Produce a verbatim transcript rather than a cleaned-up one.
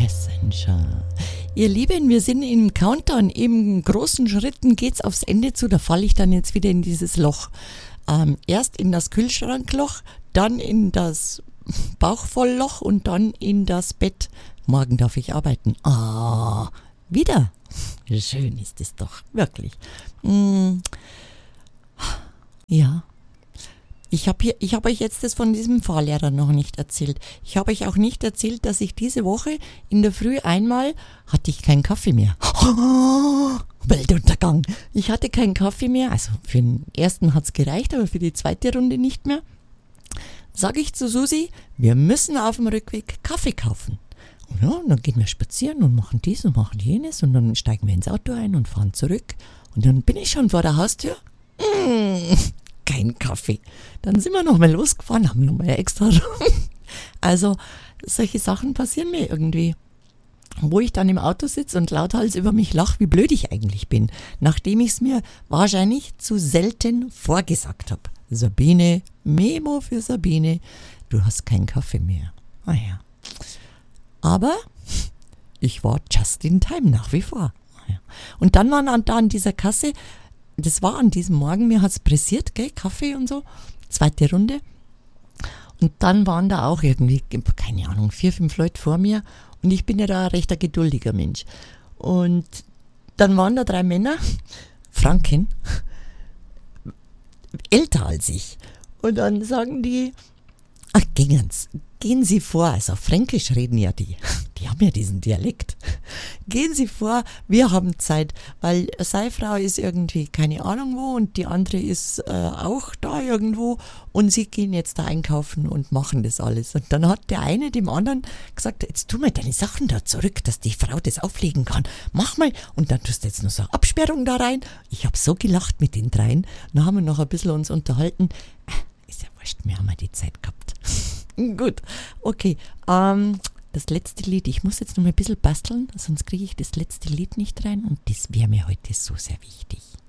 Passenger. Ihr Lieben, wir sind im Countdown. Eben großen Schritten geht's aufs Ende zu. Da falle ich dann jetzt wieder in dieses Loch. Ähm, erst in das Kühlschrankloch, dann in das Bauchvollloch und dann in das Bett. Morgen darf ich arbeiten. Ah, wieder. Schön ist es doch, wirklich. Hm. Ja. Ich habe hier, ich habe euch jetzt das von diesem Fahrlehrer noch nicht erzählt. Ich habe euch auch nicht erzählt, dass ich diese Woche in der Früh einmal hatte ich keinen Kaffee mehr. Weltuntergang. Ich hatte keinen Kaffee mehr. Also für den ersten hat's gereicht, aber für die zweite Runde nicht mehr. Sage ich zu Susi, wir müssen auf dem Rückweg Kaffee kaufen. Und ja, und dann gehen wir spazieren und machen dies und machen jenes und dann steigen wir ins Auto ein und fahren zurück. Und dann bin ich schon vor der Haustür. Mmh. Kein Kaffee. Dann sind wir nochmal losgefahren, haben nochmal extra. Also solche Sachen passieren mir irgendwie. Wo ich dann im Auto sitze und lauthals über mich lache, wie blöd ich eigentlich bin. Nachdem ich es mir wahrscheinlich zu selten vorgesagt habe. Sabine, Memo für Sabine, du hast keinen Kaffee mehr. Ah ja. Aber ich war just in time nach wie vor. Ah ja. Und dann waren da an dieser Kasse, das war an diesem Morgen, mir hat's pressiert, gell, Kaffee und so, zweite Runde. Und dann waren da auch irgendwie, keine Ahnung, vier, fünf Leute vor mir und ich bin ja da ein recht geduldiger Mensch. Und dann waren da drei Männer, Franken, älter als ich. Und dann sagen die, ach, gehen Sie, gehen Sie vor, also auf Fränkisch reden ja die, die haben ja diesen Dialekt. Gehen Sie vor, wir haben Zeit, weil seine Frau ist irgendwie keine Ahnung wo und die andere ist äh, auch da irgendwo und sie gehen jetzt da einkaufen und machen das alles. Und dann hat der eine dem anderen gesagt, jetzt tu mal deine Sachen da zurück, dass die Frau das auflegen kann. Mach mal. Und dann tust du jetzt noch so eine Absperrung da rein. Ich habe so gelacht mit den dreien. Dann haben wir noch ein bisschen uns unterhalten. Ist ja wurscht, wir haben ja die Zeit gehabt. Gut, okay. Ähm, das letzte Lied. Ich muss jetzt noch mal ein bisschen basteln, sonst kriege ich das letzte Lied nicht rein und das wäre mir heute so sehr wichtig.